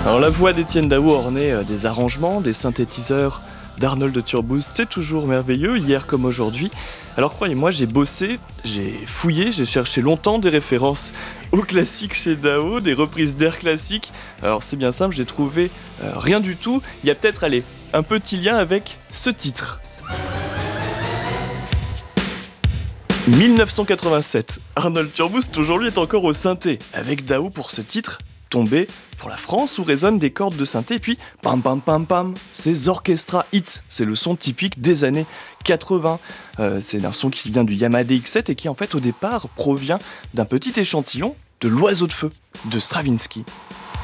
Alors la voix d'Étienne Dao ornée des arrangements, des synthétiseurs d'Arnold Turboost, c'est toujours merveilleux, hier comme aujourd'hui. Alors croyez-moi, j'ai bossé, j'ai fouillé, j'ai cherché longtemps des références aux classiques chez Dao, des reprises d'air classiques. Alors c'est bien simple, j'ai trouvé rien du tout. Il y a peut-être, allez, un petit lien avec ce titre. 1987, Arnold Turboost aujourd'hui est encore au synthé, avec Dao pour ce titre, Tombé pour la France où résonnent des cordes de synthé, et puis pam pam pam pam, ces orchestra hits, c'est le son typique des années 80. C'est un son qui vient du Yamaha DX7 et qui en fait au départ provient d'un petit échantillon de l'Oiseau de Feu de Stravinsky.